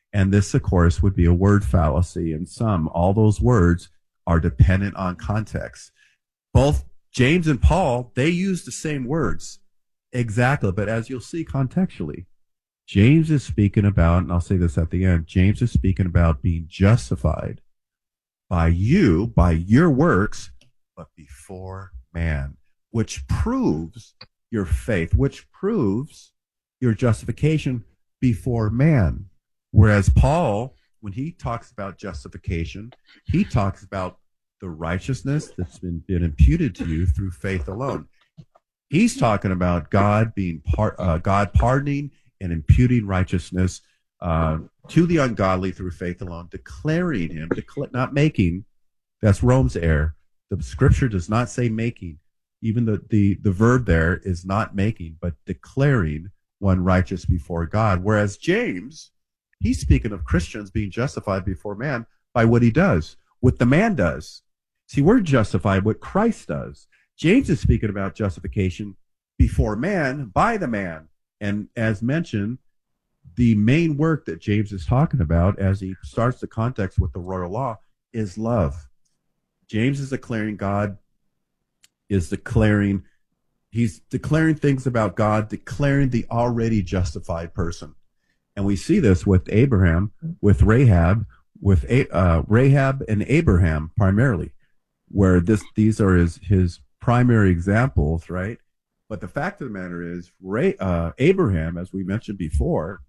And this, of course, would be a word fallacy. In some, all those words are dependent on context. Both James and Paul, they use the same words exactly, but as you'll see contextually, James is speaking about, and I'll say this at the end, James is speaking about being justified by you, by your works, but before man, which proves your faith, which proves your justification before man. Whereas Paul, when he talks about justification, he talks about the righteousness that's been imputed to you through faith alone. He's talking about God being God pardoning and imputing righteousness to the ungodly through faith alone, declaring him, not making. That's Rome's error. The scripture does not say making. Even the verb there is not making, but declaring one righteous before God. Whereas James, he's speaking of Christians being justified before man by what he does, what the man does. See, we're justified what Christ does. James is speaking about justification before man by the man. And as mentioned, the main work that James is talking about as he starts the context with the royal law is love. James is declaring he's declaring things about God, declaring the already justified person. And we see this with Abraham, with Rahab, Rahab and Abraham primarily, where these are his primary examples, right? But the fact of the matter is, Abraham, as we mentioned before,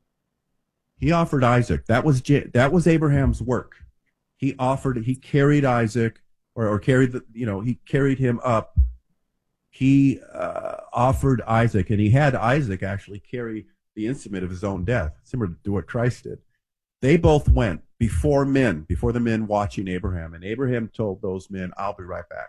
he offered Isaac. That was Abraham's work. He carried Isaac, or he carried him up. He offered Isaac, and he had Isaac actually carry the instrument of his own death, similar to what Christ did. They both went before the men watching Abraham, and Abraham told those men, "I'll be right back."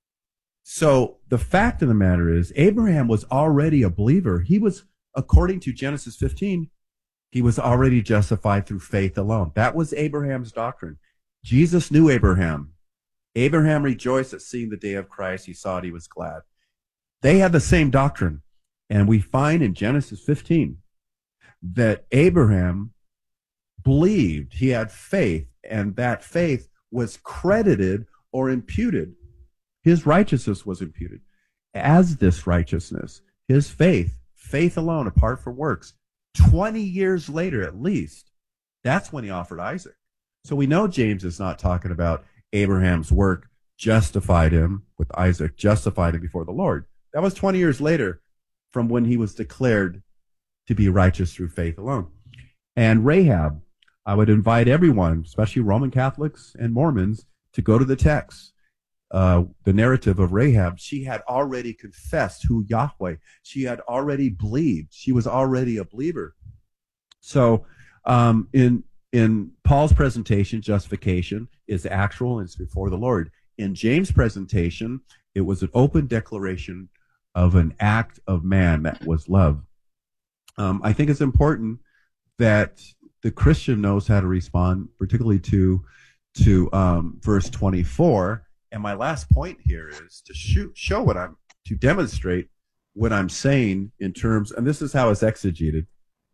So the fact of the matter is, Abraham was already a believer. He was, according to Genesis 15, he was already justified through faith alone. That was Abraham's doctrine. Jesus knew Abraham. Abraham rejoiced at seeing the day of Christ. He saw it, he was glad. They had the same doctrine. And we find in Genesis 15 that Abraham believed, he had faith, and that faith was credited or imputed. His righteousness was imputed as this righteousness. His faith alone, apart from works, 20 years later at least, that's when he offered Isaac. So we know James is not talking about Abraham's work justified him with Isaac, justified him before the Lord. That was 20 years later from when he was declared to be righteous through faith alone. And Rahab, I would invite everyone, especially Roman Catholics and Mormons, to go to the text. The narrative of Rahab. She had already confessed who Yahweh. She had already believed. She was already a believer. So in Paul's presentation, justification is actual and it's before the Lord. In James' presentation, it was an open declaration of an act of man that was love. I think it's important that the Christian knows how to respond, particularly to verse 24. And my last point here is to demonstrate what I'm saying in terms, and this is how it's exegeted.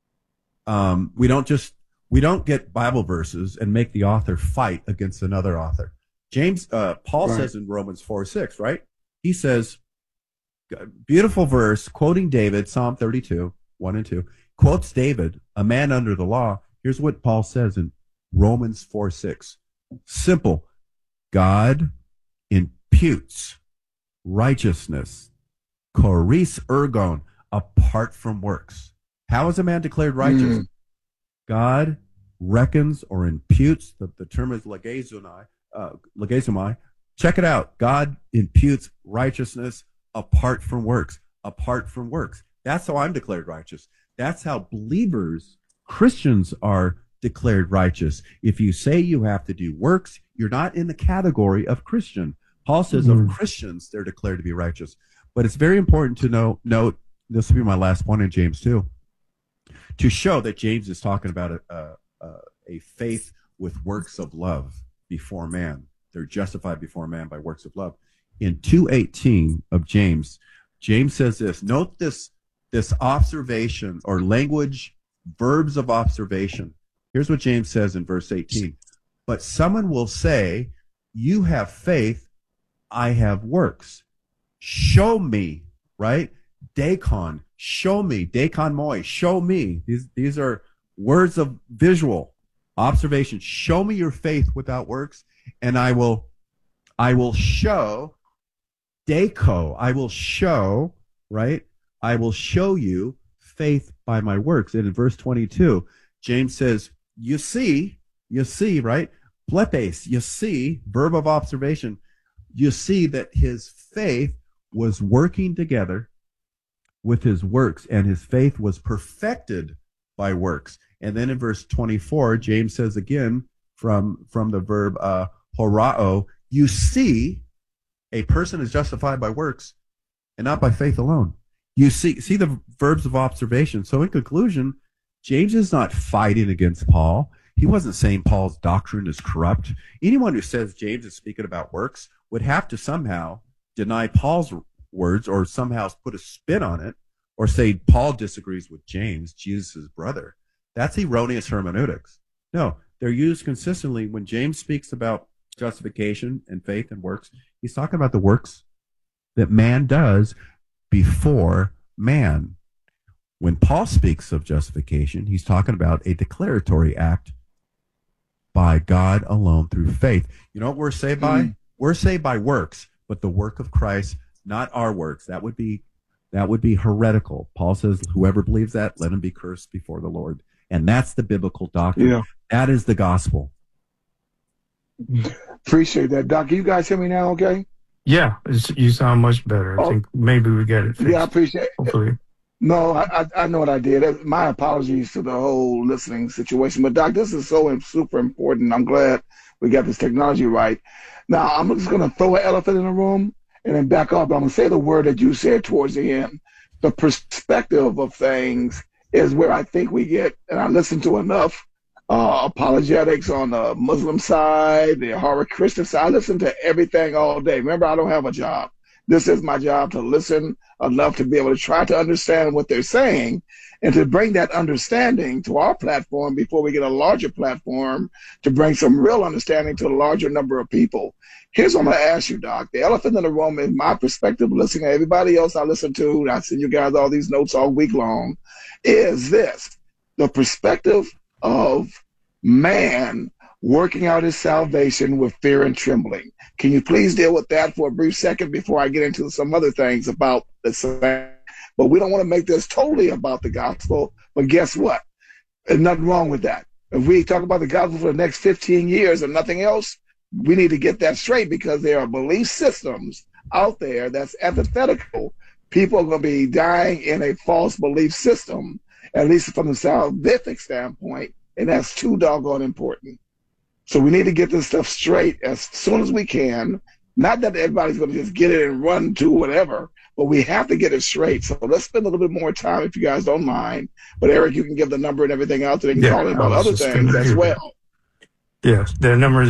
We don't get Bible verses and make the author fight against another author. Paul says in Romans 4:6, right? He says, beautiful verse, quoting David, Psalm 32, 1 and 2, quotes David, a man under the law. Here's what Paul says in Romans 4:6. Simple. God imputes righteousness, choris ergon, apart from works. How is a man declared righteous? God reckons or imputes, the term is legazomai. Check it out. God imputes righteousness apart from works. Apart from works. That's how I'm declared righteous. That's how believers, Christians, are declared righteous. If you say you have to do works, you're not in the category of Christian. Paul says of Christians, they're declared to be righteous. But it's very important to note, this will be my last point in James 2, to show that James is talking about a faith with works of love before man. They're justified before man by works of love. In 2:18 of James says this. Note this observation or language, verbs of observation. Here's what James says in verse 18. But someone will say, you have faith, I have works. Show me, right? Dakon, show me. Dakon moi, show me. These are words of visual observation. Show me your faith without works, and I will show. Dako, I will show, right? I will show you faith by my works. And in verse 22, James says, you see, right? Plepes, you see, verb of observation. You see that his faith was working together with his works, and his faith was perfected by works. And then in verse 24, James says again from the verb horao, you see a person is justified by works and not by faith alone. You see the verbs of observation. So in conclusion, James is not fighting against Paul. He wasn't saying Paul's doctrine is corrupt. Anyone who says James is speaking about works would have to somehow deny Paul's words or somehow put a spin on it or say Paul disagrees with James, Jesus' brother. That's erroneous hermeneutics. No, they're used consistently when James speaks about justification and faith and works. He's talking about the works that man does before man. When Paul speaks of justification, he's talking about a declaratory act by God alone through faith. You know what we're saved by? We're saved by works, but the work of Christ, not our works. That would be heretical. Paul says, whoever believes that, let him be cursed before the Lord. And that's the biblical doctrine. Yeah. That is the gospel. Appreciate that. Doc, can you guys hear me now okay? Yeah, you sound much better. I think maybe we get it fixed. Yeah, I appreciate it. Hopefully. No, I know what I did. My apologies to the whole listening situation. But, Doc, this is so super important. I'm glad we got this technology right. Now, I'm just going to throw an elephant in the room and then back up. I'm going to say the word that you said towards the end. The perspective of things is where I think we get, and I listen to enough apologetics on the Muslim side, the horror Christian side. I listen to everything all day. Remember, I don't have a job. This is my job, to listen enough to be able to try to understand what they're saying and to bring that understanding to our platform before we get a larger platform to bring some real understanding to a larger number of people. Here's what I'm going to ask you, Doc. The elephant in the room, in my perspective, listening to everybody else I listen to, and I send you guys all these notes all week long, is this: the perspective of man working out his salvation with fear and trembling. Can you please deal with that for a brief second before I get into some other things about the same? But we don't want to make this totally about the gospel. But guess what? There's nothing wrong with that. If we talk about the gospel for the next 15 years and nothing else, we need to get that straight, because there are belief systems out there that's antithetical. People are going to be dying in a false belief system, at least from the salvific standpoint, and that's too doggone important. So we need to get this stuff straight as soon as we can. Not that everybody's going to just get it and run to whatever, but we have to get it straight. So let's spend a little bit more time, if you guys don't mind. But Eric, you can give the number and everything else, so they can call in about other things as well. Yes, their number is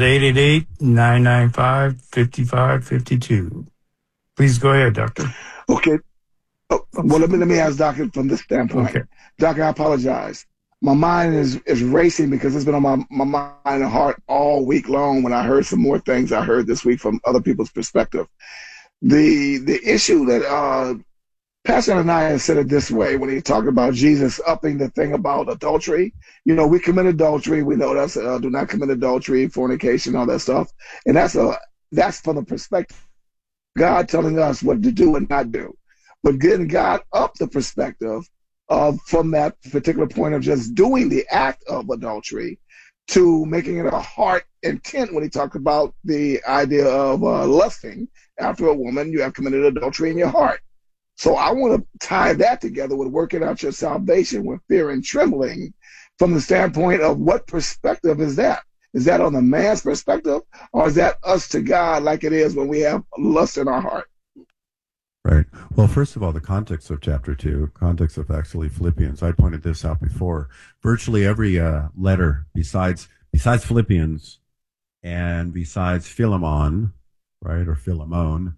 888-995-5552. Please go ahead, Doctor. Okay. Oh, well, let me ask Doctor from this standpoint. Okay. Doctor, I apologize. My mind is racing because it's been on my mind and heart all week long when I heard some more things I heard this week from other people's perspective. The issue that Pastor Ananias said it this way when he talked about Jesus upping the thing about adultery. You know, we commit adultery. We know that's do not commit adultery, fornication, all that stuff. And that's from the perspective of God telling us what to do and not do. But getting God up the perspective from that particular point of just doing the act of adultery to making it a heart intent. When he talked about the idea of lusting after a woman, you have committed adultery in your heart. So I want to tie that together with working out your salvation with fear and trembling from the standpoint of what perspective is that? Is that on the man's perspective, or is that us to God like it is when we have lust in our heart? Right. Well, first of all, the context of chapter 2, context of actually Philippians, I pointed this out before. Virtually every letter besides Philippians and besides Philemon, right, or Philemon,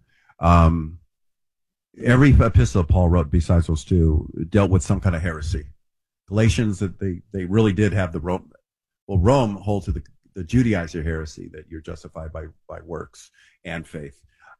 every epistle Paul wrote besides those two dealt with some kind of heresy. Galatians, that they really did have the Well, Rome holds to the Judaizer heresy that you're justified by works and faith.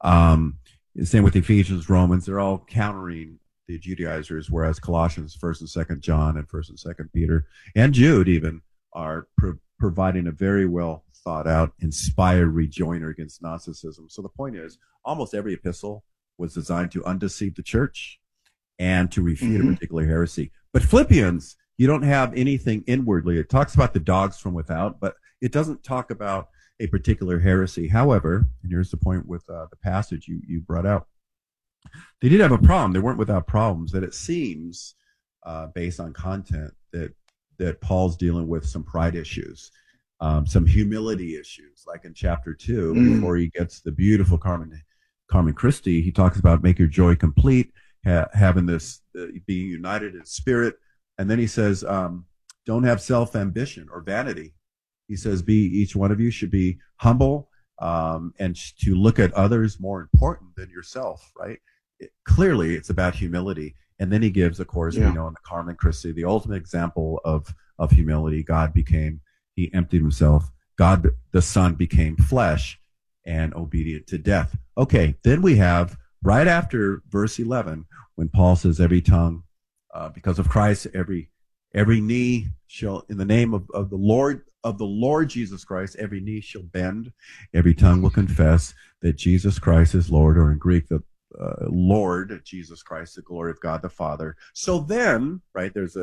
Same with Ephesians, Romans. They're all countering the Judaizers, whereas Colossians, 1st and 2nd John, and 1st and 2nd Peter, and Jude even are providing a very well thought out, inspired rejoinder against Gnosticism. So the point is, almost every epistle was designed to undeceive the church and to refute a particular heresy. But Philippians, you don't have anything inwardly. It talks about the dogs from without, but it doesn't talk about a particular heresy. However, and here's the point with the passage you brought out, they did have a problem. They weren't without problems. That it seems, based on content, that Paul's dealing with some pride issues, some humility issues. Like in chapter 2, before he gets the beautiful Carmen Christi, he talks about make your joy complete, having this, being united in spirit. And then he says, don't have self-ambition or vanity. He says, each one of you should be humble, and to look at others more important than yourself, right? Clearly, it's about humility. And then he gives, of course, we know in the Carmen Christi, the ultimate example of humility. He emptied himself. God, the Son, became flesh and obedient to death. Okay, then we have, right after verse 11, when Paul says, every tongue, because of Christ, every knee shall, in the name of the Lord Jesus Christ, every knee shall bend, every tongue will confess that Jesus Christ is Lord, or in Greek, the Lord Jesus Christ, the glory of God the Father. So then, right, there's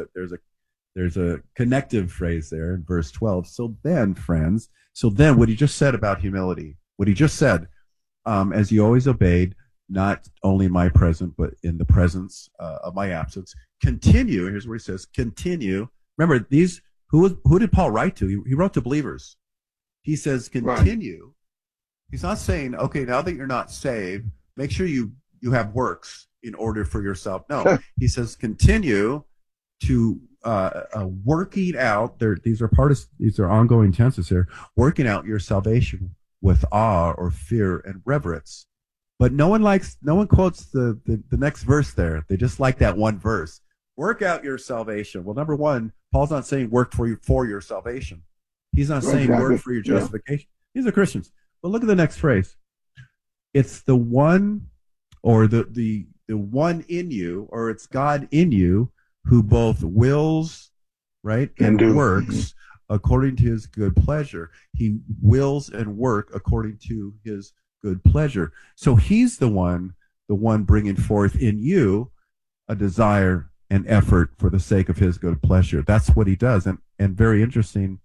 a connective phrase there in verse 12. So then, friends, what he just said about humility, what he just said, as you always obeyed, not only in my presence, but in the presence of my absence, continue. Here's where he says, continue. Remember, who did Paul write to? He wrote to believers. He says, continue. Right. He's not saying, okay, now that you're not saved, make sure you have works in order for yourself. No, he says, continue to working out. These are ongoing tenses here. Working out your salvation with awe or fear and reverence. But no one quotes the next verse there. They just like that one verse. Work out your salvation. Well, number one, Paul's not saying work for your salvation. He's not saying work for your justification. These are Christians. But look at the next phrase. It's the one, or the one in you, or it's God in you, who both wills, right, and works according to his good pleasure. He wills and work according to his good pleasure. So he's the one bringing forth in you a desire and effort for the sake of his good pleasure. That's what he does. And very interesting,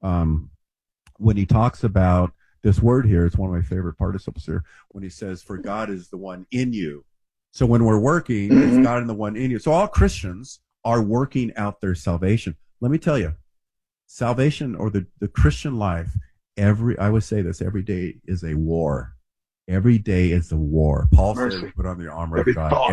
when he talks about this word here, it's one of my favorite participles here, when he says, for God is the one in you. So when we're working, it's God and the one in you. So all Christians are working out their salvation. Let me tell you, salvation, or the Christian life, I would say this, every day is a war. Every day is a war. Paul said, put on the armor of God.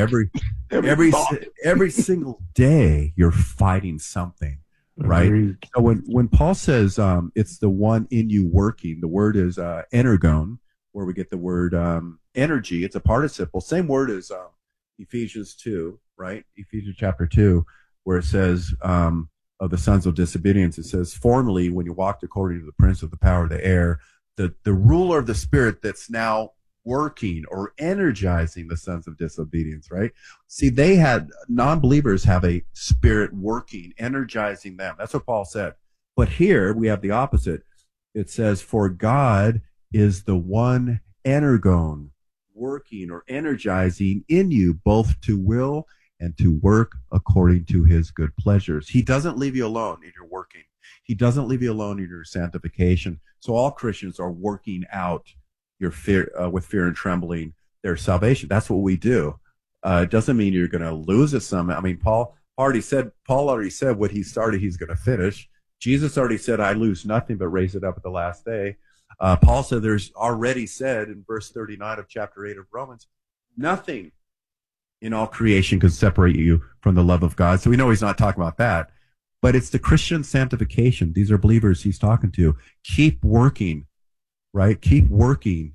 Every single day you're fighting something, right? So when Paul says it's the one in you working, the word is energon, where we get the word energy. It's a participle. Same word as Ephesians 2, right? Ephesians chapter 2, where it says of the sons of disobedience, it says, formerly when you walked according to the prince of the power of the air, the ruler of the spirit that's now working or energizing the sons of disobedience, right? See, non-believers have a spirit working, energizing them. That's what Paul said. But here we have the opposite. It says, for God is the one energon, working or energizing in you, both to will and to work according to his good pleasures. He doesn't leave you alone in your working. He doesn't leave you alone in your sanctification. So all Christians are working out your fear, with fear and trembling, their salvation. That's what we do. It doesn't mean you're going to lose at some. I mean, Paul already said what he started, he's going to finish. Jesus already said, I lose nothing but raise it up at the last day. Paul said, there's already said in verse 39 of chapter 8 of Romans, nothing in all creation could separate you from the love of God. So we know he's not talking about that, but it's the Christian sanctification. These are believers he's talking to. Keep working, right? Keep working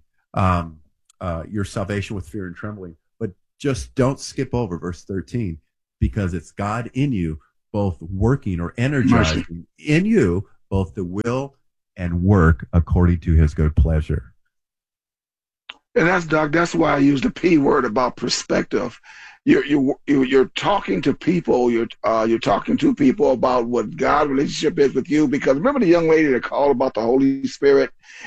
your salvation with fear and trembling, but just don't skip over verse 13, because it's God in you, both working or energizing in you, both to will and work according to his good pleasure. And that's, Doc, that's why I use the P word about perspective. You're talking to people. You're talking to people about what God's relationship is with you. Because remember the young lady that called about the Holy Spirit.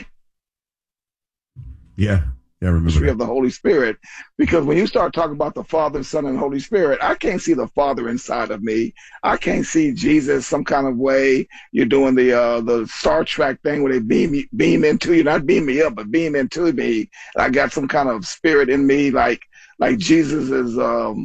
Yeah, I remember that. Of the Holy Spirit. Because when you start talking about the Father, Son, and Holy Spirit, I can't see the Father inside of me. I can't see Jesus some kind of way. You're doing the Star Trek thing where they beam into you, not beam me up, but beam into me. And I got some kind of spirit in me, like Jesus is,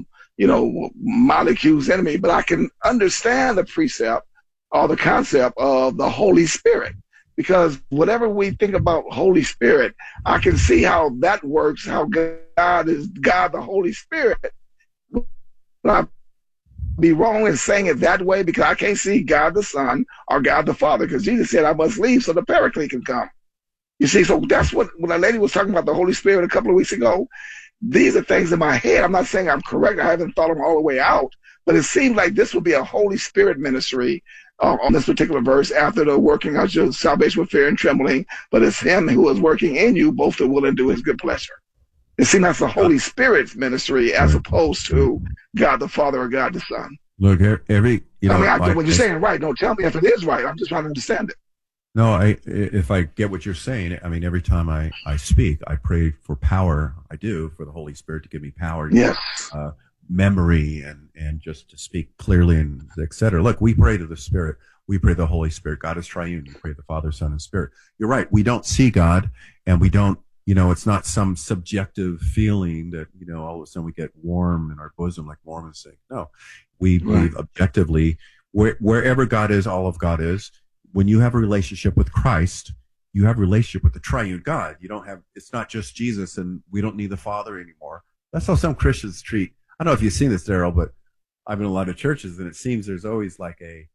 molecules in me. But I can understand the precept or the concept of the Holy Spirit. Because whatever we think about Holy Spirit, I can see how that works, how God is God, the Holy Spirit. But I'd be wrong in saying it that way because I can't see God the Son or God the Father because Jesus said I must leave so the Paraclete can come. You see, so that's what, when a lady was talking about the Holy Spirit a couple of weeks ago, these are things in my head. I'm not saying I'm correct. I haven't thought them all the way out. But it seems like this would be a Holy Spirit ministry on this particular verse after the working out your salvation with fear and trembling, but it's him who is working in you both to will and do his good pleasure. It seems that's the Holy Spirit's ministry as opposed to God the Father or God the Son. Look, when you're saying it right, don't tell me if it is right. I'm just trying to understand it. No, if I get what you're saying, I mean, every time I speak, I pray for power. I do, for the Holy Spirit to give me power. Yes. Memory and just to speak clearly and et cetera. Look, we pray to the Spirit. We pray to the Holy Spirit. God is triune. We pray to the Father, Son, and Spirit. You're right. We don't see God, and we don't, it's not some subjective feeling that, all of a sudden we get warm in our bosom like Mormons say. No, we believe objectively wherever God is, all of God is. When you have a relationship with Christ, you have a relationship with the triune God. It's not just Jesus and we don't need the Father anymore. That's how some Christians treat. I don't know if you've seen this, Daryl, but I've been in a lot of churches, and it seems there's always like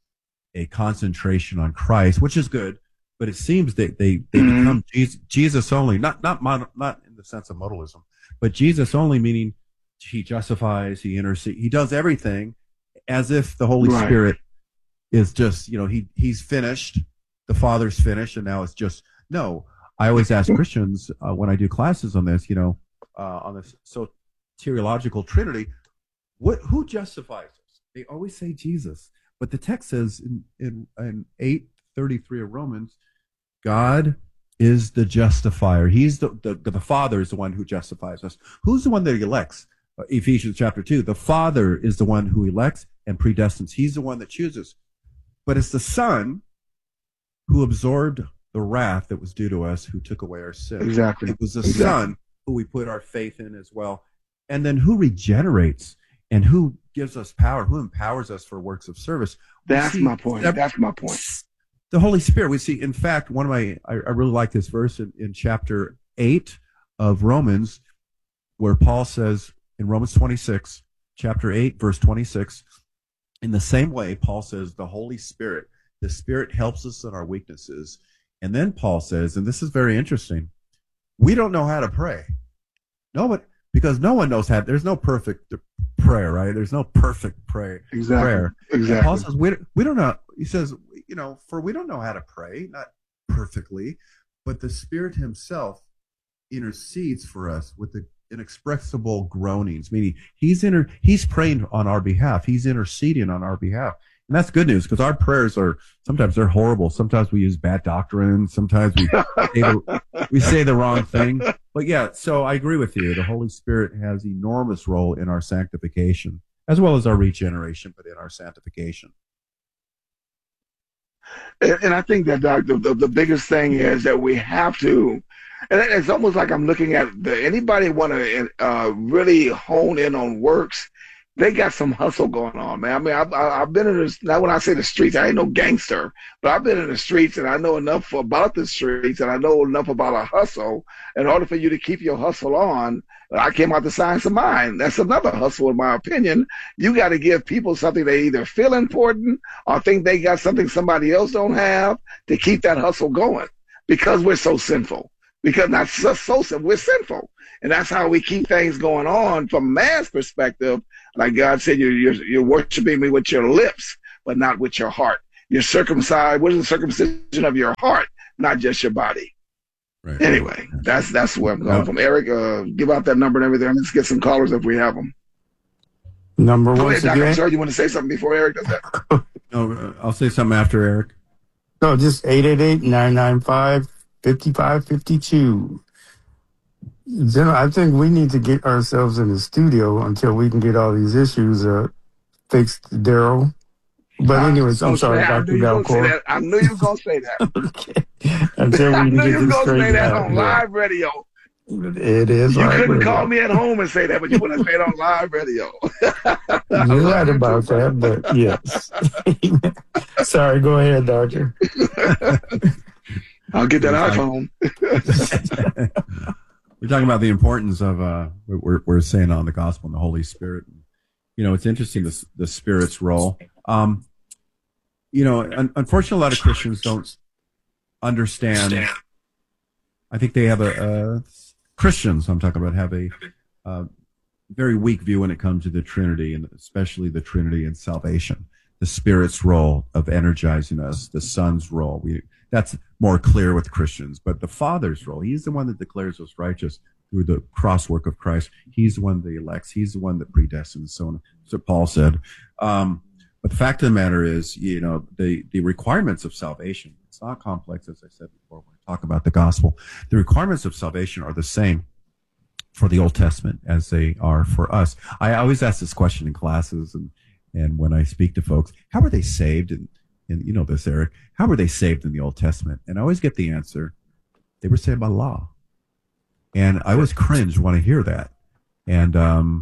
a concentration on Christ, which is good, but it seems that they become Jesus only, not in the sense of modalism, but Jesus only, meaning he justifies, he intercedes, he does everything as if the Holy Spirit is just, he's finished, the Father's finished, and now it's just, no. I always ask Christians when I do classes on this, on this soteriological Trinity, who justifies us? They always say Jesus, but the text says in 8:33 of Romans, God is the justifier. He's the Father is the one who justifies us. Who's the one that elects? Ephesians chapter 2. The Father is the one who elects and predestines. He's the one that chooses. But it's the Son who absorbed the wrath that was due to us, who took away our sin. Exactly. It was the Son who we put our faith in as well. And then who regenerates and who gives us power, who empowers us for works of service. That's my point. That's my point. The Holy Spirit. We see, in fact, I really like this verse in chapter 8 of Romans, where Paul says in Romans 26, chapter 8, verse 26, in the same way, Paul says the Holy Spirit, the Spirit helps us in our weaknesses. And then Paul says, and this is very interesting, we don't know how to pray. Because no one knows how. There's no perfect prayer, right? There's no perfect prayer. Exactly. And Paul says we don't know. He says, for we don't know how to pray, not perfectly, but the Spirit Himself intercedes for us with the inexpressible groanings. Meaning, He's praying on our behalf. He's interceding on our behalf. And that's good news because our prayers sometimes they're horrible. Sometimes we use bad doctrine. Sometimes we say the wrong thing. But yeah, so I agree with you. The Holy Spirit has enormous role in our sanctification as well as our regeneration, but in our sanctification. And I think that, Doc, the biggest thing is that we have to, and it's almost like I'm looking at anybody want to really hone in on works. They got some hustle going on, man. I mean, I've been in this, now when I say the streets, I ain't no gangster, but I've been in the streets and I know enough about the streets and I know enough about a hustle. In order for you to keep your hustle on, I came out the Science of Mind. That's another hustle, in my opinion. You got to give people something they either feel important or think they got something somebody else don't have to keep that hustle going because we're so sinful. Because not so sinful, we're sinful. And that's how we keep things going on from man's perspective. Like God said, you're worshiping me with your lips, but not with your heart. You're circumcised. What is the circumcision of your heart, not just your body? Right. Anyway, that's where I'm going from. Eric, give out that number and everything. Let's get some callers if we have them. Number Go once ahead, Doc. I'm again. sorry, you want to say something before Eric does that? No, I'll say something after Eric. No, just 888-995-5552. I think we need to get ourselves in the studio until we can get all these issues fixed, Daryl. But anyways, I'm sorry, Dr. Dalcour. I knew you were going to say that. Okay. Until we I can knew get you were this going to say straightened that out. on live radio. It is. You couldn't radio. call me at home and say that, but you want to say it on live radio. You're right about that, but yes. Sorry, go ahead, Doctor. I'll get that iPhone. We're talking about the importance of we're saying on the gospel and the Holy Spirit. You know, it's interesting the Spirit's role. You know, unfortunately, a lot of Christians don't understand. I think they have Christians I'm talking about have a very weak view when it comes to the Trinity, and especially the Trinity and salvation. The Spirit's role of energizing us, the Son's role. That's more clear with Christians, but the Father's role, he's the one that declares us righteous through the cross work of Christ. He's the one that elects. He's the one that predestines. So on. That's what Paul said. But the fact of the matter is, you know, the requirements of salvation, it's not complex, as I said before, when I talk about the gospel. The requirements of salvation are the same for the Old Testament as they are for us. I always ask this question in classes and when I speak to folks, how were they saved? And you know this, Eric, how were they saved in the Old Testament? And I always get the answer, they were saved by law. And I always cringe when I hear that. And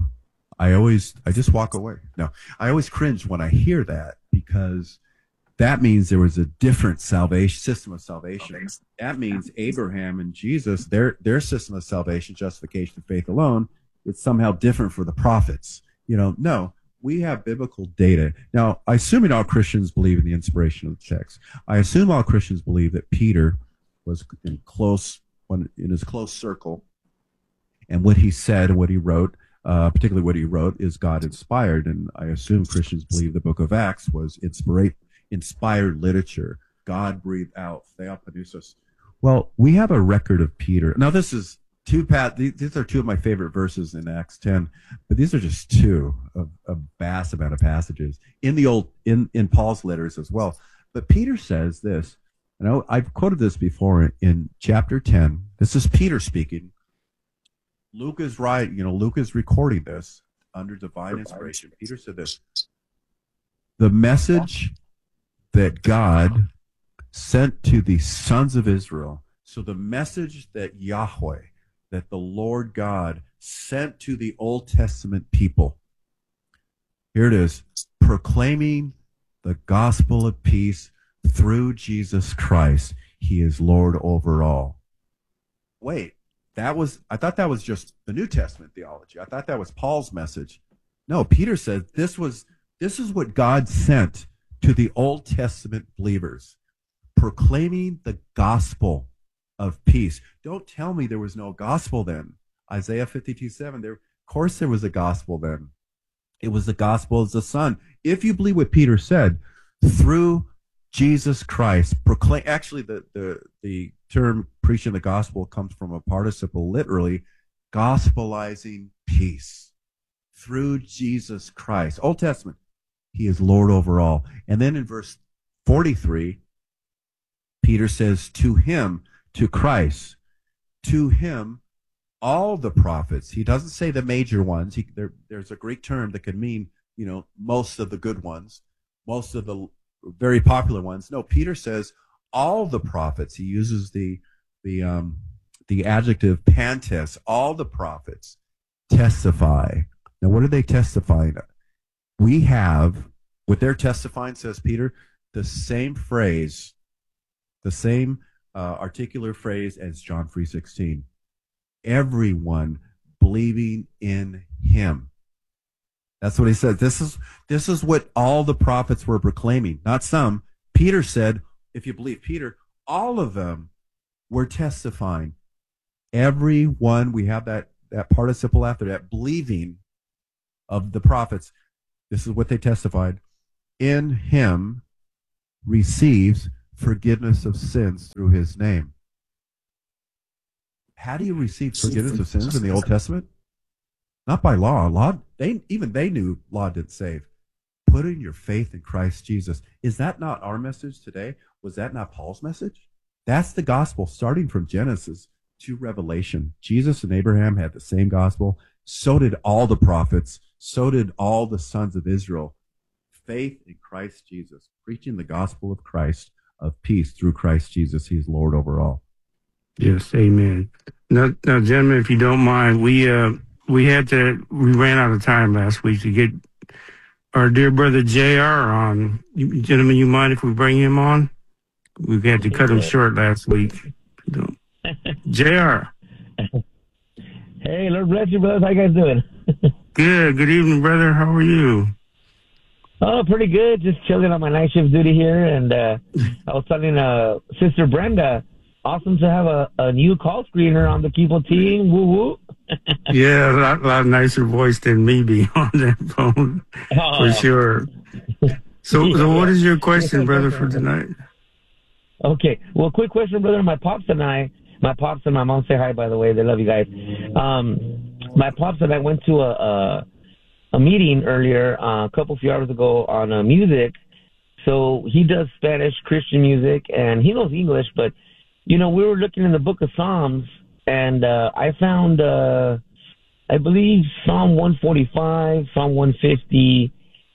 I just walk away. No, I always cringe when I hear that, because that means there was a different system of salvation. That means Abraham and Jesus, their system of salvation, justification, and faith alone, is somehow different for the prophets. You know, no. We have biblical data. Now, I assume all Christians believe in the inspiration of the text. I assume all Christians believe that Peter was in his close circle, and what he said and what he wrote, particularly what he wrote, is God inspired. And I assume Christians believe the book of Acts was inspired literature. God breathed out, Theopneustos. Well, we have a record of Peter. Now, this is these are two of my favorite verses in Acts 10, but these are just two of a vast amount of passages in Paul's letters as well. But Peter says this, and I've quoted this before in chapter 10. This is Peter speaking. Luke is recording this under divine inspiration. Peter said this: the message that God sent to the sons of Israel. So the message that Yahweh, that the Lord God sent to the Old Testament people. Here it is, proclaiming the gospel of peace through Jesus Christ. He is Lord over all. Wait, I thought that was just the New Testament theology. I thought that was Paul's message. No, Peter said this is what God sent to the Old Testament believers, proclaiming the gospel of peace. Don't tell me there was no gospel then. Isaiah 52:7. Of course there was a gospel then. It was the gospel of the Son. If you believe what Peter said, through Jesus Christ, proclaim. Actually, the term preaching the gospel comes from a participle, literally, gospelizing peace through Jesus Christ. Old Testament, he is Lord over all. And then in verse 43, Peter says, to him, to Christ, to him, all the prophets. He doesn't say the major ones. There's a Greek term that could mean, most of the good ones, most of the very popular ones. No, Peter says all the prophets. He uses the adjective pantes. All the prophets testify. Now, what are they testifying? We have, what they're testifying, says Peter, the same phrase, the same articular phrase as John 3:16. Everyone believing in him. That's what he says. This is what all the prophets were proclaiming, not some. Peter said, if you believe Peter, all of them were testifying. Everyone, we have that participle after that, believing of the prophets. This is what they testified. In him, receives forgiveness of sins through his name. How do you receive forgiveness of sins in the Old Testament? Not by law. They knew law didn't save. Putting your faith in Christ Jesus. Is that not our message today? Was that not Paul's message? That's the gospel starting from Genesis to Revelation. Jesus and Abraham had the same gospel. So did all the prophets. So did all the sons of Israel. Faith in Christ Jesus, preaching the gospel of Christ, of peace through Christ Jesus. He's Lord over all. Yes, amen. Now, gentlemen, if you don't mind, we ran out of time last week to get our dear brother JR on. Gentlemen, you mind if we bring him on? We had to cut him short last week. JR. Hey, Lord bless you, brothers. How you guys doing? Good evening, brother. How are you? Oh, pretty good. Just chilling on my night shift duty here. And I was telling Sister Brenda, awesome to have a new call screener on the Keeple team. Woo woo. Yeah, a lot nicer voice than me being on that phone, for sure. So what is your question, brother, for tonight? Okay. Well, quick question, brother. My pops and my mom say hi, by the way. They love you guys. My pops and I went to a meeting earlier, a few hours ago on music. So he does Spanish Christian music, and he knows English, but, we were looking in the book of Psalms, and I found, I believe, Psalm 145, Psalm 150,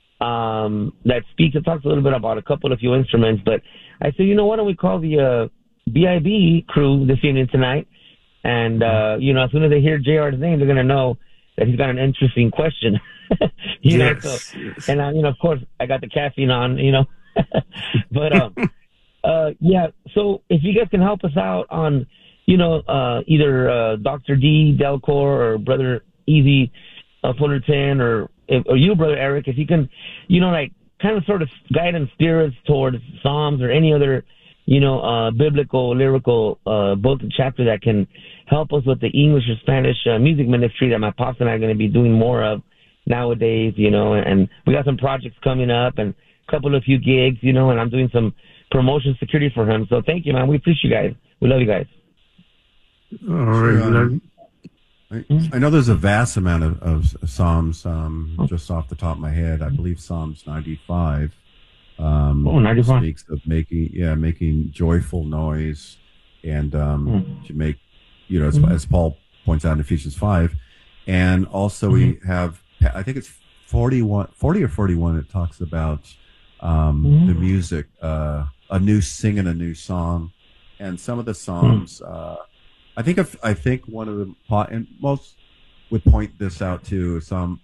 it talks a little bit about a few instruments, but I said, why don't we call the BIB crew this evening tonight? And, as soon as they hear JR's name, they're going to know that he's got an interesting question. Yes. And, of course, I got the caffeine on, but, yeah, so if you guys can help us out on, either Dr. D. Delcor or Brother Easy Fullerton or you, Brother Eric, if you can, kind of sort of guide and steer us towards Psalms or any other, biblical, lyrical book and chapter that can help us with the English or Spanish music ministry that my pops and I are going to be doing more of nowadays, and we got some projects coming up and a few gigs, and I'm doing some promotion security for him. So thank you, man. We appreciate you guys. We love you guys. All right. I know there's a vast amount of Psalms, just off the top of my head. I believe Psalms 95 95. speaks of making joyful noise and to make, as Paul points out in Ephesians 5. And also we have, I think it's 40 or 41, it talks about the music, singing a new song. And some of the Psalms, I think one of the, and most would point this out to Psalm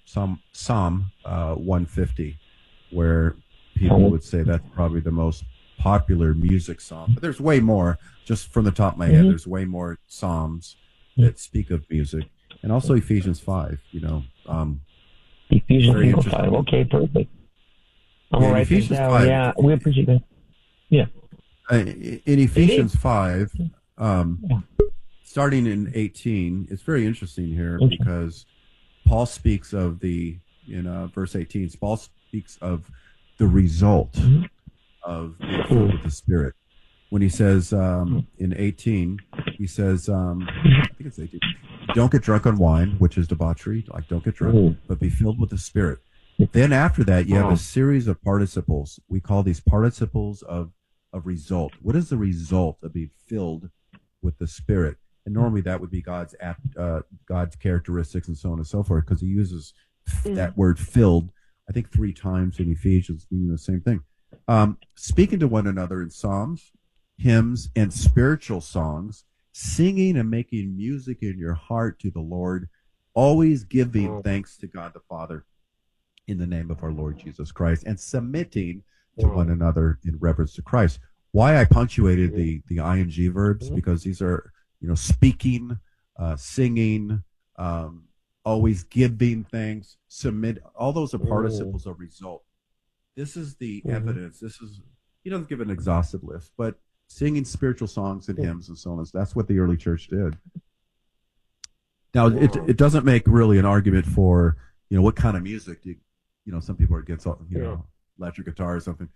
150, where people would say that's probably the most popular music song. But there's way more, just from the top of my head, there's way more Psalms that speak of music. And also Ephesians 5, Ephesians 5, okay, perfect. I'm going to write this down. 5, yeah, we appreciate that. Yeah. In Ephesians 5, starting in 18, it's very interesting here because Paul speaks of verse 18, Paul speaks of the result of being filled with the Spirit. When he says in 18, he says, I think it's 18, don't get drunk on wine, which is debauchery, like don't get drunk, but be filled with the Spirit. Then after that, you have a series of participles. We call these participles of result. What is the result of being filled with the Spirit? And normally that would be God's characteristics and so on and so forth, because he uses that word filled, I think 3 times in Ephesians, meaning the same thing. Speaking to one another in psalms, hymns, and spiritual songs, singing and making music in your heart to the Lord, always giving thanks to God the Father in the name of our Lord Jesus Christ, and submitting to one another in reverence to Christ. Why I punctuated the ing verbs, because these are, speaking, singing, always giving thanks, submit, all those are participles of result. This is the evidence. He doesn't give an exhaustive list, but singing spiritual songs and hymns and so on. That's what the early church did. Now, it doesn't make really an argument for, what kind of music some people are against, electric guitar or something.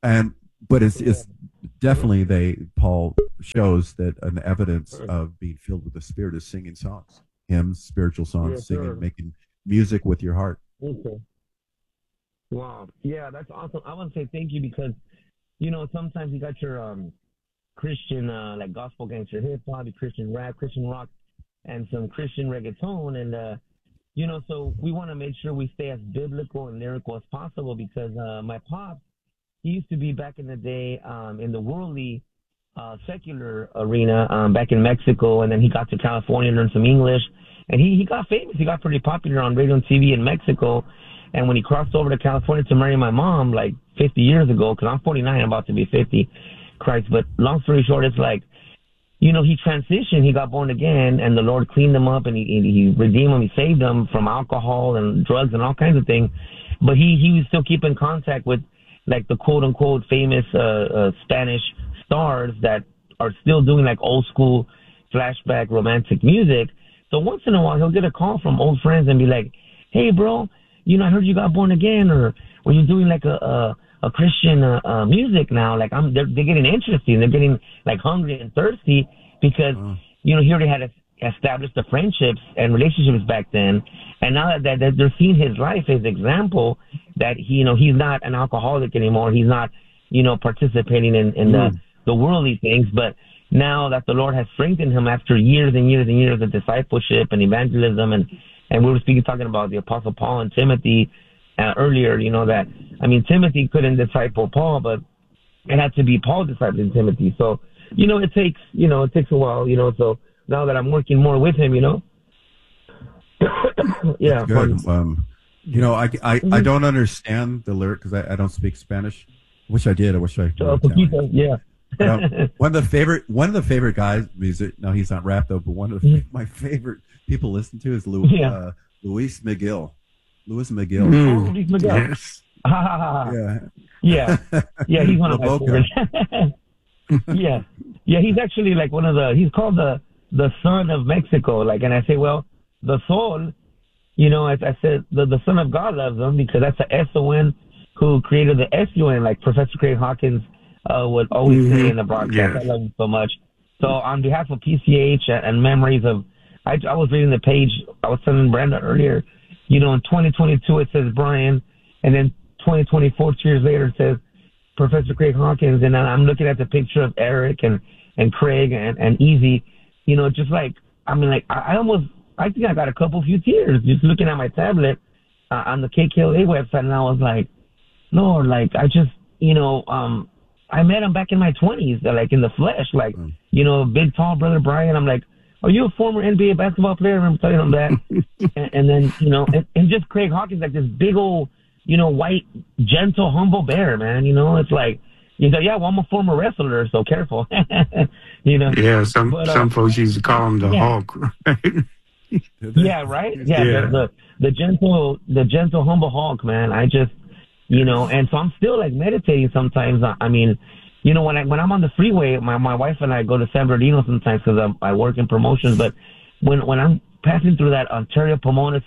But it's definitely Paul shows that an evidence of being filled with the Spirit is singing songs, hymns, spiritual songs, Yes, singing, sir. making music with your heart. Okay. Wow. Yeah, that's awesome. I want to say thank you because, sometimes you got your Christian, like gospel gangster hip hop, Christian rap, Christian rock, and some Christian reggaeton. And, so we want to make sure we stay as biblical and lyrical as possible because my pops, he used to be back in the day in the worldly secular arena back in Mexico, and then he got to California and learned some English, and he got famous. He got pretty popular on radio and TV in Mexico. And when he crossed over to California to marry my mom, like 50 years ago, because I'm 49, I'm about to be 50, Christ. But long story short, it's like, he transitioned, he got born again, and the Lord cleaned him up, and he redeemed him, he saved him from alcohol and drugs and all kinds of things. But he was still keep in contact with, like, the quote-unquote famous Spanish stars that are still doing, like, old-school flashback romantic music. So once in a while, he'll get a call from old friends and be like, hey, bro, I heard you got born again, or you're doing, like, a Christian music now. Like, they're getting interested. They're getting, like, hungry and thirsty because, he already had established the friendships and relationships back then. And now that they're seeing his life, his example, that he's not an alcoholic anymore. He's not, participating in the worldly things. But now that the Lord has strengthened him after years and years and years of discipleship and evangelism, and we were talking about the Apostle Paul and Timothy earlier, that, Timothy couldn't disciple Paul, but it had to be Paul discipling Timothy. So, it takes a while, so now that I'm working more with him, yeah. Good. I don't understand the lyric because I don't speak Spanish. Wish I did. I wish I could. Yeah. One of the favorite guys, music. No, he's not rap though, but one of my favorite people listen to is Luis McGill. Luis McGill. Oh, Luis McGill. Yes. Yeah. Yeah, he's one of my favorites. Yeah. He's actually like he's called the son of Mexico. Like, and I say, well, the soul, as I said, the son of God loves him because that's the S-O-N who created the S-U-N, like Professor Craig Hawkins would always say in the broadcast. Yes. I love him so much. So on behalf of PCH and memories of, I was reading the page, I was telling Brenda earlier, in 2022 it says Brian, and then 2024, 2 years later, it says Professor Craig Hawkins, and I'm looking at the picture of Eric and Craig and Easy, just like, I think I got a few tears just looking at my tablet on the KKLA website, and I was like, Lord, like, I just, I met him back in my 20s, like in the flesh, like, big, tall brother Brian. I'm like, are you a former NBA basketball player? I remember telling him that. and then, and just Craig Hawkins, like this big old, white, gentle, humble bear, man. It's like, yeah, well, I'm a former wrestler, so careful. Yeah, some folks used to call him the Hulk. Right? Yeah, right? Yeah. The gentle, humble Hulk, man. I just, and so I'm still like meditating sometimes. When I'm on the freeway, my wife and I go to San Bernardino sometimes because I work in promotions. But when I'm passing through that Ontario Pomona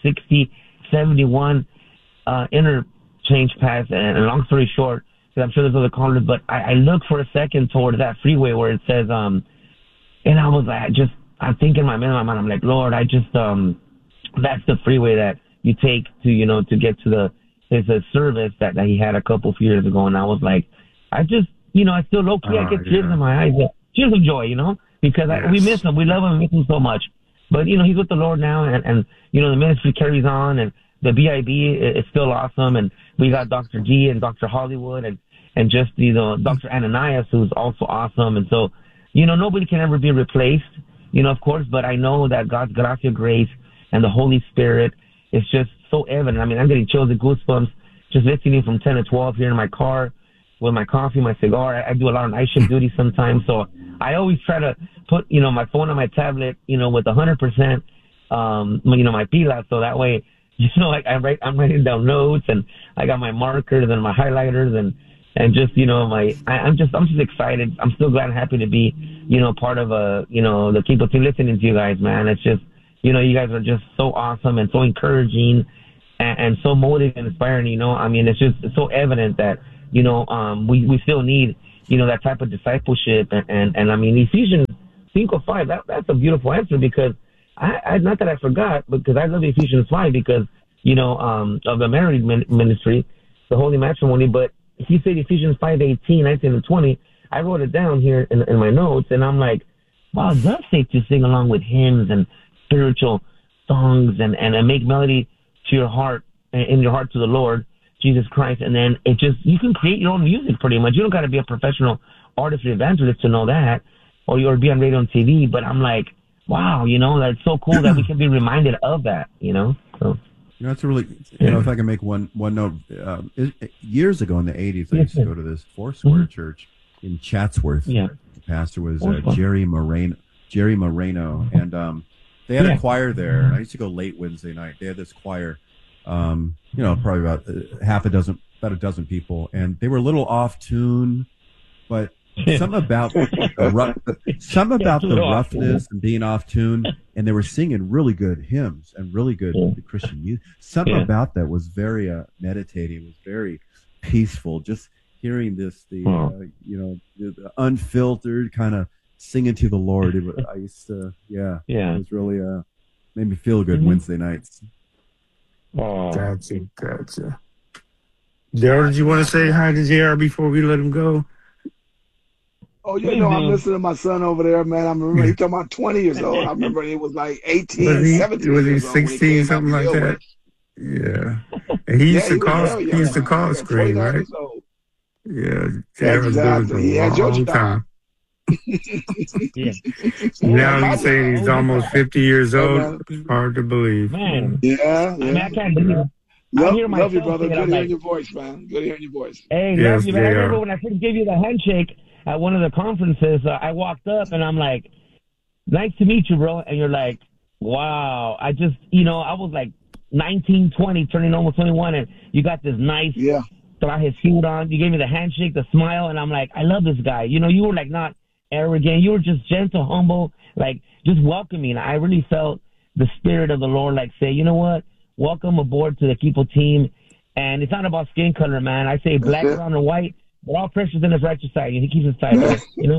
6071 interchange pass, and long story short, because I'm sure there's other callers, but I look for a second toward that freeway where it says, and I was like, I'm thinking in my mind, I'm like, Lord, I just, that's the freeway that you take to get to his service that he had a few years ago. And I was like, I just, I still low-key, I get tears in my eyes, tears of joy, because we miss him. We love him. We miss him so much. But, he's with the Lord now, and the ministry carries on, and the BIB is still awesome. And we got Dr. G and Dr. Hollywood and just, Dr. Ananias, who's also awesome. And so, nobody can ever be replaced, of course, but I know that God's gracia, grace, and the Holy Spirit is just so evident. I'm getting chills and goosebumps just listening from 10 to 12 here in my car with my coffee, my cigar. I do a lot of night shift duty sometimes, so I always try to put, my phone on my tablet, with 100%, my pila, so that way, I'm writing down notes, and I got my markers and my highlighters, and just, I'm just excited. I'm still glad and happy to be, part of the Keeper team, listening to you guys, man. It's just, you guys are just so awesome and so encouraging and so motivating and inspiring, it's so evident that we still need, that type of discipleship. And I mean, Ephesians 5, that's a beautiful answer, because I not that I forgot, because I love Ephesians 5 because, of the married ministry, the holy matrimony. But he said Ephesians 5:18, 19, and 20. I wrote it down here in my notes, and I'm like, wow, it does say to sing along with hymns and spiritual songs and make melody to your heart, in your heart, to the Lord Jesus Christ. And then you can create your own music pretty much. You don't got to be a professional artist or evangelist to know that, or be on radio and TV. But I'm like, wow, that's so cool that we can be reminded of that, so. It's a really, if I can make one note, years ago in the 80s, I used to go to this Foursquare church in Chatsworth. Yeah. The pastor was Jerry Moreno, and they had a choir there. I used to go late Wednesday night. They had this choir, probably about about a dozen people, and they were a little off tune, but something about the roughness and being off tune, and they were singing really good hymns and really good Christian music. Something about that was very meditative, was very peaceful. Just hearing the unfiltered kind of singing to the Lord. It was really made me feel good Wednesday nights. Oh, gotcha. Daryl, did you want to say hi to JR before we let him go? Oh, I'm listening to my son over there, man. I remember he talking about 20 years old. I remember he was like 18, 17 was he years old. 16, something like that? Yeah. And he used to call screen, right? Yeah. Exactly. He had your time. Now he's saying he's almost 50 years old. Hard to believe. Man. Yeah. I mean, I can't believe it. Love you, brother. Good hearing your voice, man. Good hearing your voice. Hey, love you, man. I remember when I first gave you the handshake at one of the conferences, I walked up and I'm like, nice to meet you, bro. And you're like, wow. I just, I was like 19, 20, turning almost 21, and you got this nice traje suit on. You gave me the handshake, the smile, and I'm like, I love this guy. You were like not arrogant. You were just gentle, humble, like just welcoming. I really felt the spirit of the Lord, like say, you know what? Welcome aboard to the Equipo team. And it's not about skin color, man. I say black, brown, or white. We're all precious in his righteous side, and he keeps us tight,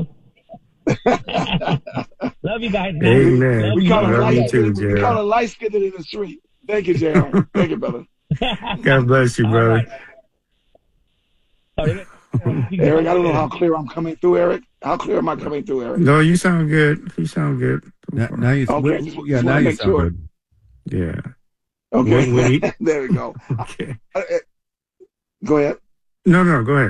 Love you guys, man. Amen. We call it light skinned in the street. Thank you, JR. Thank you, brother. God bless you, brother. Right. Eric, I don't know how clear I'm coming through, Eric. How clear am I coming through, Eric? No, you sound good. You sound good. Now you sound good. Yeah. Okay. There we go. Okay. Go ahead. No, go ahead.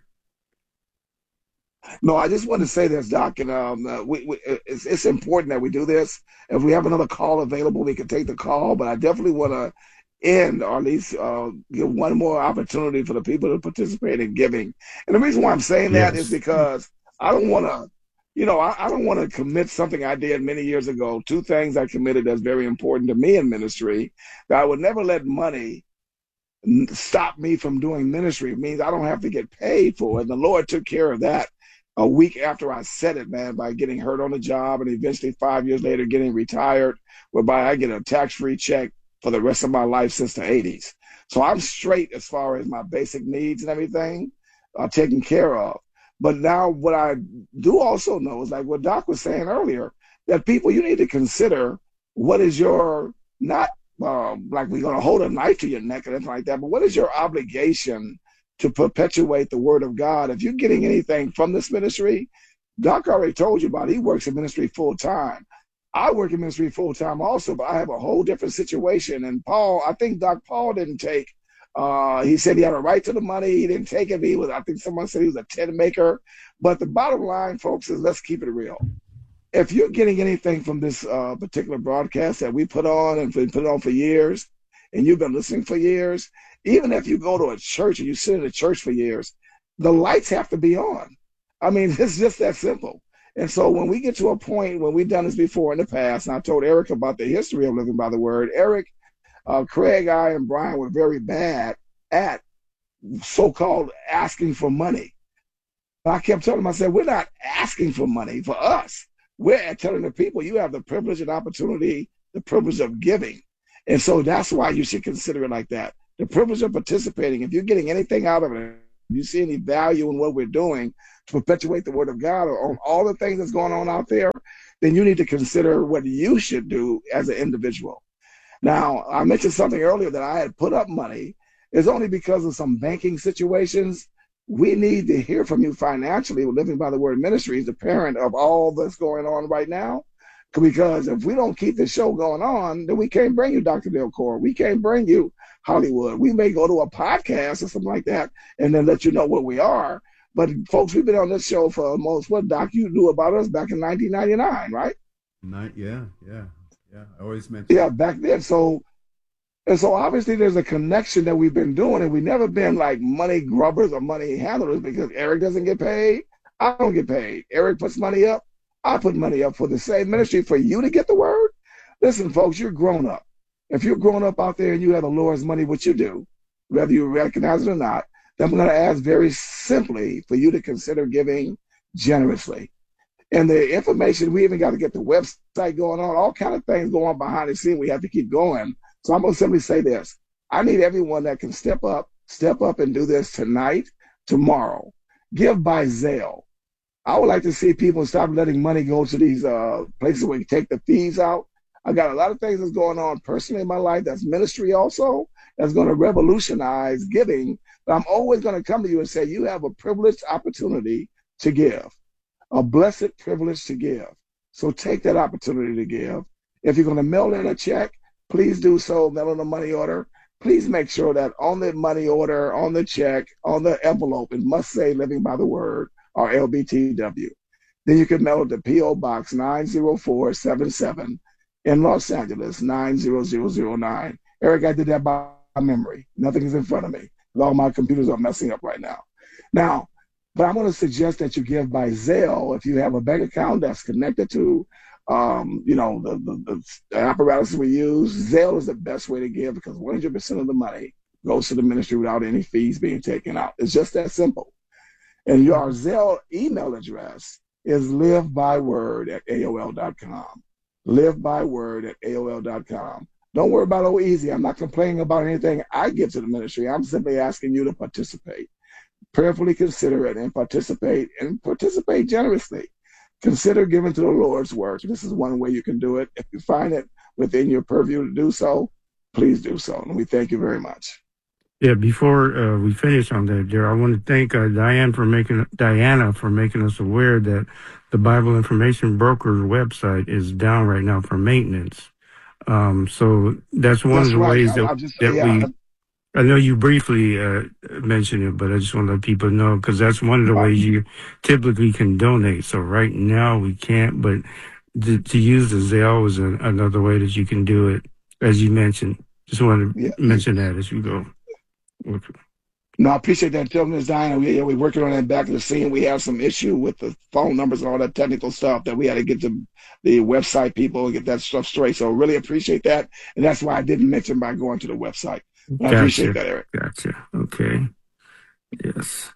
No, I just want to say this, Doc, and it's important that we do this. If we have another call available, we can take the call, but I definitely want to end, or at least give one more opportunity for the people to participate in giving. And the reason why I'm saying that is because I don't want to, I don't want to commit something I did many years ago. Two things I committed that's very important to me in ministry, that I would never let money stop me from doing ministry. It means I don't have to get paid for it. And the Lord took care of that a week after I said it, man, by getting hurt on the job and eventually 5 years later getting retired, whereby I get a tax-free check for the rest of my life since the 80s. So I'm straight as far as my basic needs and everything are taken care of. But now what I do also know is like what Doc was saying earlier, that people, you need to consider what is your, not like we're going to hold a knife to your neck or anything like that, but what is your obligation to perpetuate the word of God? If you're getting anything from this ministry, Doc already told you about it. He works in ministry full time. I work in ministry full time also, but I have a whole different situation. And Paul, I think Doc Paul didn't take, he said he had a right to the money. He didn't take it. I think someone said he was a tent maker. But the bottom line, folks, is let's keep it real. If you're getting anything from this particular broadcast that we put on and put it on for years, and you've been listening for years, even if you go to a church and you sit in a church for years, the lights have to be on. I mean, it's just that simple. And so when we get to a point, when we've done this before in the past, and I told Eric about the history of living by the word, Eric, Craig, I, and Brian were very bad at so-called asking for money. I kept telling them, I said, we're not asking for money for us. We're telling the people, you have the privilege and opportunity, the privilege of giving. And so that's why you should consider it like that. The privilege of participating. If you're getting anything out of it, you see any value in what we're doing to perpetuate the word of God or on all the things that's going on out there, then you need to consider what you should do as an individual. Now, I mentioned something earlier that I had put up money. It's only because of some banking situations. We need to hear from you financially. Living by the Word Ministry is the parent of all that's going on right now. Because if we don't keep the show going on, then we can't bring you Dr. Delcor. We can't bring you Hollywood. We may go to a podcast or something like that and then let you know what we are. But folks, we've been on this show for almost, what, Doc, you knew about us back in 1999, right? Yeah. I always mention. Yeah, back then. So obviously there's a connection that we've been doing, and we've never been like money grubbers or money handlers because Eric doesn't get paid. I don't get paid. Eric puts money up. I put money up for the same ministry for you to get the word. Listen, folks, you're grown up. If you're grown up out there and you have the Lord's money, what you do, whether you recognize it or not, then I'm going to ask very simply for you to consider giving generously. And the information, we even got to get the website going on, all kind of things going on behind the scene. We have to keep going. So I'm going to simply say this. I need everyone that can step up and do this tonight, tomorrow. Give by Zelle. I would like to see people stop letting money go to these places where you take the fees out. I got a lot of things that's going on personally in my life. That's ministry also. That's going to revolutionize giving. But I'm always going to come to you and say, you have a privileged opportunity to give, a blessed privilege to give. So take that opportunity to give. If you're going to mail in a check, please do so. Mail in a money order. Please make sure that on the money order, on the check, on the envelope, it must say Living by the Word or LBTW. Then you can mail it to P.O. Box 90477 in Los Angeles, 90009. Eric, I did that by memory. Nothing is in front of me. All my computers are messing up right now. But I'm going to suggest that you give by Zelle if you have a bank account that's connected to, the apparatus we use. Zelle is the best way to give because 100% of the money goes to the ministry without any fees being taken out. It's just that simple. And your Zelle email address is livebyword@aol.com. Livebyword@aol.com. Don't worry about easy. I'm not complaining about anything I give to the ministry. I'm simply asking you to participate. Prayerfully consider it and participate generously. Consider giving to the Lord's work. This is one way you can do it. If you find it within your purview to do so, please do so. And we thank you very much. Yeah, before we finish on that, Daryl, I want to thank Diana for making us aware that the Bible Information Broker's website is down right now for maintenance. So that's one of the ways that I know you briefly mentioned it, but I just want to let people know because that's one of the ways you typically can donate. So right now we can't, but to use the Zelle is another way that you can do it, as you mentioned. Just want to mention that as you go. Okay. No, I appreciate that, Ms. Diana. We're working on that back of the scene. We have some issue with the phone numbers and all that technical stuff that we had to get to the website people and get that stuff straight. So really appreciate that. And that's why I didn't mention by going to the website. I appreciate that, Eric. Gotcha. Okay. Yes.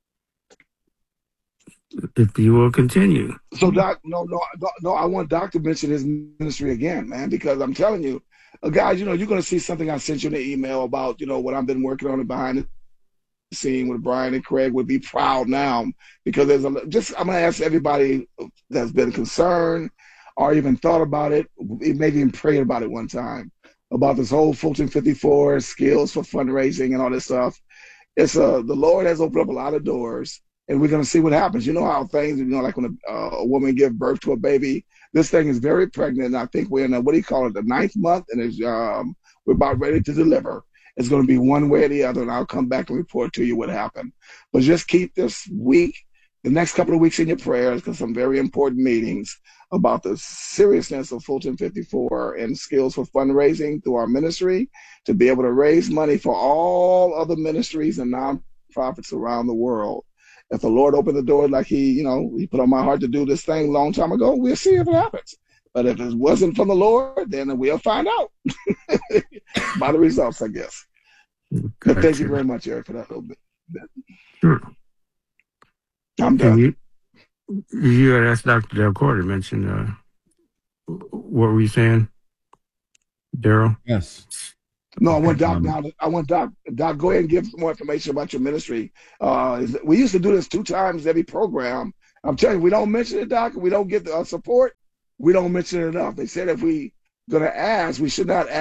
If you will continue. So, Doc, no, I want Doc to mention his ministry again, man, because I'm telling you, guys, you're going to see something I sent you in the email about, what I've been working on behind the scene with Brian and Craig. Would be proud now because I'm going to ask everybody that's been concerned or even thought about it, maybe even prayed about it one time, about this whole Fulton 54 skills for fundraising and all this stuff. It's the Lord has opened up a lot of doors, and we're going to see what happens. You know how things, like when a woman gives birth to a baby, this thing is very pregnant. And I think we're in the 9th month, and we're about ready to deliver. It's going to be one way or the other, and I'll come back and report to you what happened. But just keep this week, the next couple of weeks in your prayers, because some very important meetings about the seriousness of Fulton 54 and skills for fundraising through our ministry to be able to raise money for all other ministries and nonprofits around the world. If the Lord opened the door like he put on my heart to do this thing a long time ago, we'll see if it happens. But if it wasn't from the Lord, then we'll find out by the results, I guess. Gotcha. But thank you very much, Eric, for that little bit. Sure. I'm done. You had asked Dr. Delcor to mention what were you saying, Daryl? Yes. No, I Okay. want Doc now. I want Doc. Doc, go ahead and give some more information about your ministry. We used to do this 2 times every program. I'm telling you, we don't mention it, Doc. We don't get the support. We don't mention it enough. They said if we gonna ask, we should not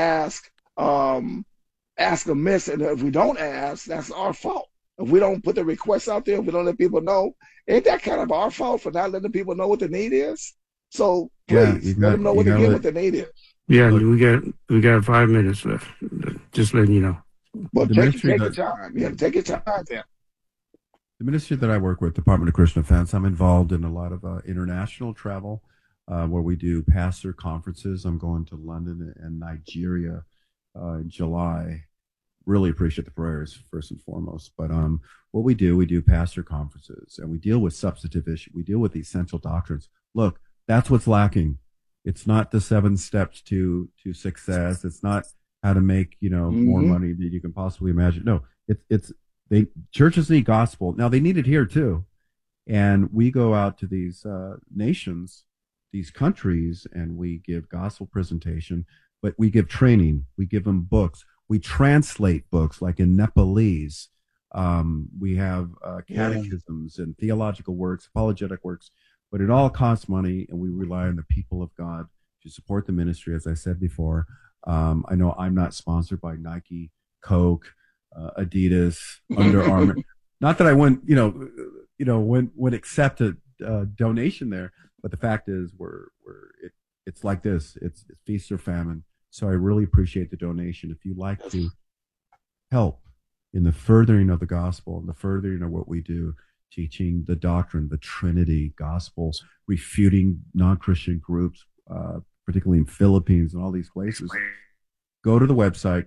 ask amiss, and if we don't ask, that's our fault. If we don't put the requests out there, if we don't let people know, ain't that kind of our fault for not letting people know what the need is? So Yeah, please let them know what let, what the need is. Yeah, look, we got 5 minutes left. Just letting you know. But the take ministry your that time. You have to take your time there. the ministry that I work with, Department of Christian Defense, I'm involved in a lot of international travel where we do pastor conferences. I'm going to London and Nigeria in July. Really appreciate the prayers first and foremost. But what we do pastor conferences, and we deal with substantive issues. We deal with essential doctrines. Look, that's what's lacking. It's not the 7 steps to success. It's not how to make more money than you can possibly imagine. No, churches need gospel. Now they need it here too, and we go out to these nations, these countries, and we give gospel presentation. But we give training. We give them books. We translate books like in Nepalese. We have catechisms and theological works, apologetic works, but it all costs money, and we rely on the people of God to support the ministry, as I said before. I know I'm not sponsored by Nike, Coke, Adidas, Under Armour. Not that I wouldn't, would accept a donation there, but the fact is, it's like this. It's feast or famine. So I really appreciate the donation. If you'd like to help in the furthering of the gospel and the furthering of what we do, teaching the doctrine, the Trinity, gospel, refuting non-Christian groups, particularly in Philippines and all these places, go to the website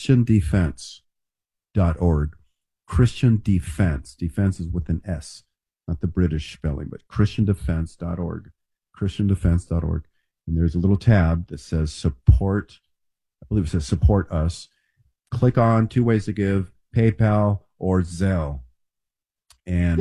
christiandefense.org. Christian Defense. Defense is with an S, not the British spelling, but christiandefense.org. christiandefense.org. And there's a little tab that says support. I believe it says support us. Click on 2 ways to give, PayPal or Zelle. And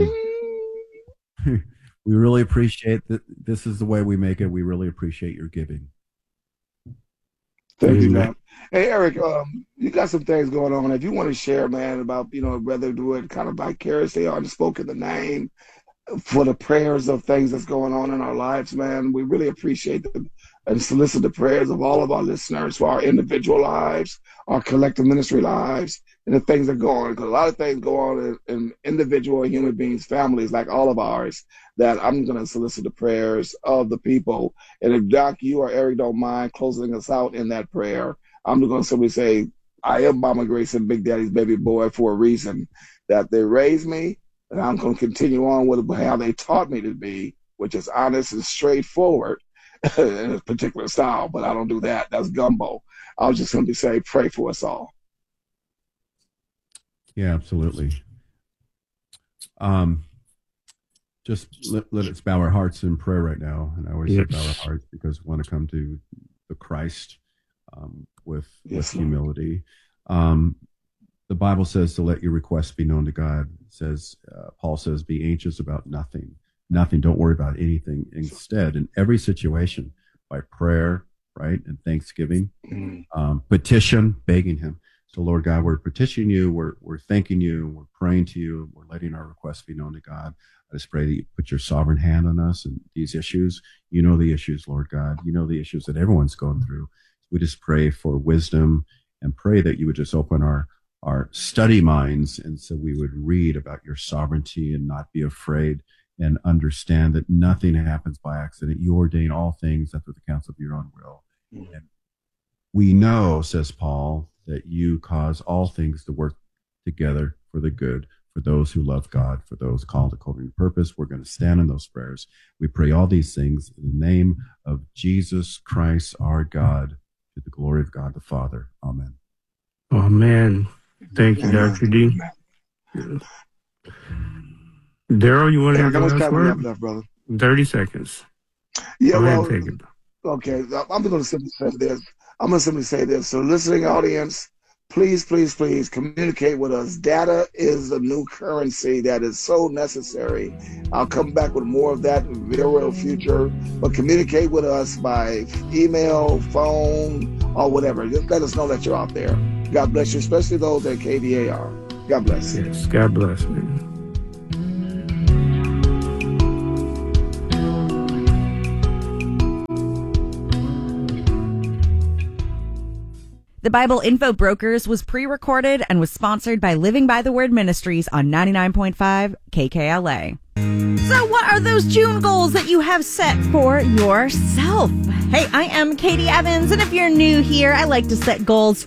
we really appreciate that. This is the way we make it. We really appreciate your giving. Thank you, man. Hey, Eric, you got some things going on. If you want to share, man, about, whether do it kind of vicariously or just spoke in the name for the prayers of things that's going on in our lives, man. We really appreciate them and solicit the prayers of all of our listeners for our individual lives, our collective ministry lives, and the things that go on. Because a lot of things go on in individual human beings, families like all of ours, that I'm going to solicit the prayers of the people. And if Doc, you or Eric don't mind closing us out in that prayer, I'm going to simply say, I am Mama Grace and Big Daddy's baby boy for a reason, that they raised me, and I'm going to continue on with how they taught me to be, which is honest and straightforward in a particular style. But I don't do that. That's gumbo. I was just going to say, pray for us all. Yeah, absolutely. Just let us bow our hearts in prayer right now. And I always say bow our hearts because we want to come to the Christ with humility. The Bible says to let your requests be known to God. It says, Paul says, be anxious about nothing. Nothing. Don't worry about anything. Instead, in every situation, by prayer, right, and thanksgiving, petition, begging him. So, Lord God, we're petitioning you. We're thanking you. We're praying to you. We're letting our requests be known to God. I just pray that you put your sovereign hand on us and these issues. You know the issues, Lord God. You know the issues that everyone's going through. We just pray for wisdom and pray that you would just open our study minds, and so we would read about your sovereignty and not be afraid and understand that nothing happens by accident. You ordain all things after the counsel of your own will. And we know, says Paul, that you cause all things to work together for the good, for those who love God, for those called according to purpose. We're going to stand in those prayers. We pray all these things in the name of Jesus Christ, our God, to the glory of God the Father. Amen. Amen. Thank you, Dr. D. Daryl, you want to have the last word? Left, brother? 30 seconds. Yeah, Go ahead, take it. Okay, I'm going to simply say this. So, listening audience, please communicate with us. Data is the new currency that is so necessary. I'll come back with more of that in the real future. But communicate with us by email, phone, or whatever. Just let us know that you're out there. God bless you, especially those at KDAR. God bless. Yes, God bless you. The Bible Info Brokers was pre-recorded and was sponsored by Living by the Word Ministries on 99.5 KKLA. So what are those June goals that you have set for yourself? Hey, I am Katie Evans, and if you're new here, I like to set goals